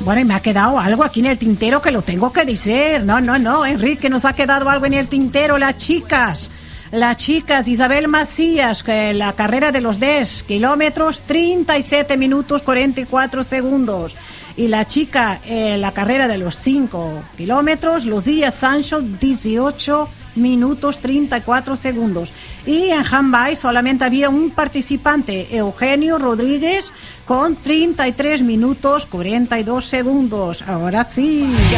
bueno, y me ha quedado algo aquí en el tintero que lo tengo que decir. No, Enrique, nos ha quedado algo en el tintero. Las chicas, Isabel Macías, que la carrera de los 10 kilómetros, 37 minutos 44 segundos. Y la chica, la carrera de los 5 kilómetros, Lucía Sancho, 18 minutos 34 segundos. Y en handball solamente había un participante, Eugenio Rodríguez, con 33 minutos 42 segundos. Ahora sí.